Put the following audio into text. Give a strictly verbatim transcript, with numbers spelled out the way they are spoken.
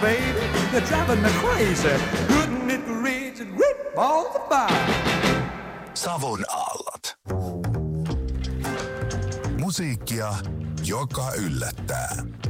baby, you're driving me crazy. Couldn't it reach a great balls of fire? Savon aallot. Musiikkia, joka yllättää.